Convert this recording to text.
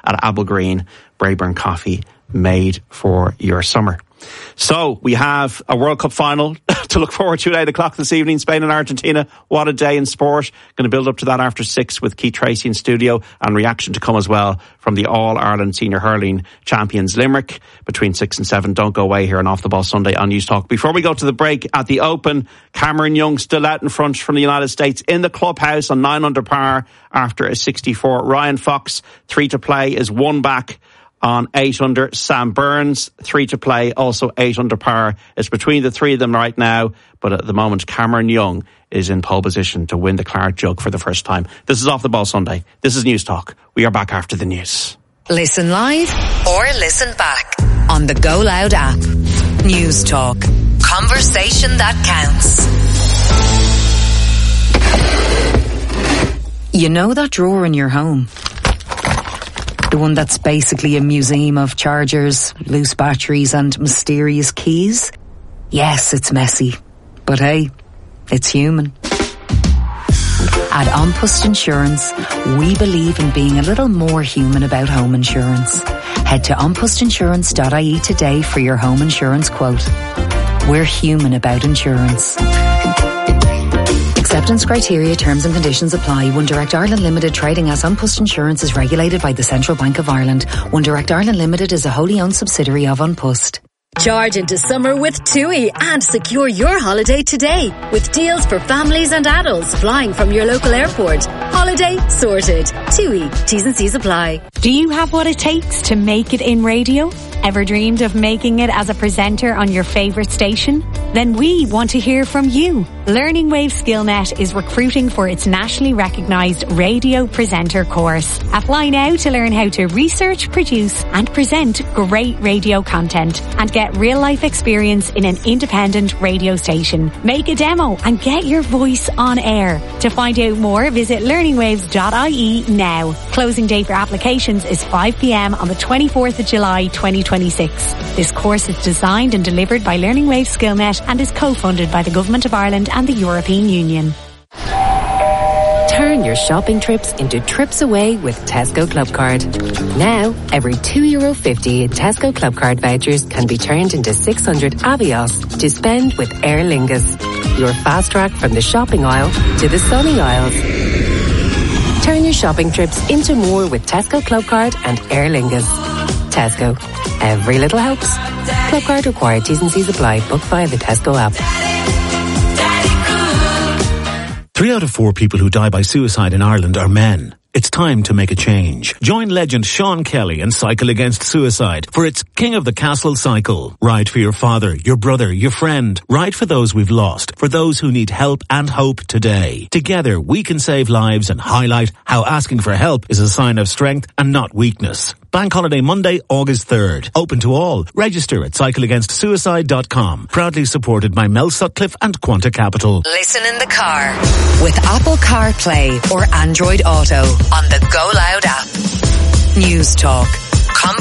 at Apple Green, Braeburn Coffee, made for your summer. So we have a World Cup final to look forward to at 8 o'clock this evening. Spain and Argentina. What a day in sport. Going to build up to that after 6 with Keith Tracy in studio, and reaction to come as well from the All-Ireland Senior Hurling Champions Limerick between 6 and 7. Don't go away here on Off the Ball Sunday on News Talk. Before we go to the break, at the Open, Cameron Young still out in front from the United States in the clubhouse on 9 under par after a 64. Ryan Fox, 3 to play, is 1 back on 8 under. Sam Burns, 3 to play, also 8 under par. It's between the three of them right now, but at the moment Cameron Young is in pole position to win the Claret Jug for the first time. This is Off the Ball Sunday. This is News Talk. We are back after the news. Listen live or listen back on the Go Loud app. News Talk. Conversation that counts. You know that drawer in your home? The one that's basically a museum of chargers, loose batteries and mysterious keys? Yes, it's messy. But hey, it's human. At An Post Insurance, we believe in being a little more human about home insurance. Head to anpostinsurance.ie today for your home insurance quote. We're human about insurance. Acceptance criteria, terms and conditions apply. One Direct Ireland Limited, trading as An Post Insurance, is regulated by the Central Bank of Ireland. One Direct Ireland Limited is a wholly owned subsidiary of An Post. Charge into summer with TUI and secure your holiday today with deals for families and adults flying from your local airport. Holiday sorted. TUI. T's and C's apply. Do you have what it takes to make it in radio? Ever dreamed of making it as a presenter on your favourite station? Then we want to hear from you. Learning Wave SkillNet is recruiting for its nationally recognised radio presenter course. Apply now to learn how to research, produce and present great radio content and get real-life experience in an independent radio station. Make a demo and get your voice on air. To find out more, visit learningwaves.ie now. Closing date for applications is 5 p.m. on the 24th of July 2026. This course is designed and delivered by Learning Wave SkillNet and is co-funded by the Government of Ireland and the European Union. Turn your shopping trips into trips away with Tesco Clubcard. Now, every €2.50 in Tesco Clubcard vouchers can be turned into 600 Avios to spend with Aer Lingus. Your fast track from the shopping aisle to the sunny aisles. Turn your shopping trips into more with Tesco Clubcard and Aer Lingus. Tesco. Every little helps. Clubcard required. T's and C's apply. Book via the Tesco app. 3 out of 4 people who die by suicide in Ireland are men. It's time to make a change. Join legend Sean Kelly and Cycle Against Suicide for its King of the Castle cycle. Ride for your father, your brother, your friend. Ride for those we've lost, for those who need help and hope today. Together, we can save lives and highlight how asking for help is a sign of strength and not weakness. Bank holiday Monday, August 3rd. Open to all. Register at cycleagainstsuicide.com. Proudly supported by Mel Sutcliffe and Quanta Capital. Listen in the car with Apple CarPlay or Android Auto on the Go Loud app. News Talk.